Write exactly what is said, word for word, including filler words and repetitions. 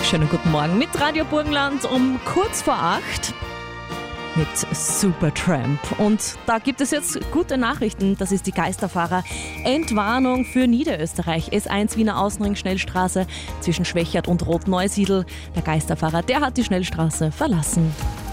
Schönen guten Morgen mit Radio Burgenland um kurz vor acht mit Supertramp. Und da gibt es jetzt gute Nachrichten. Das ist die Geisterfahrer-Entwarnung für Niederösterreich. S eins Wiener Außenring Schnellstraße zwischen Schwächert und Rotneusiedl. Der Geisterfahrer, der hat die Schnellstraße verlassen.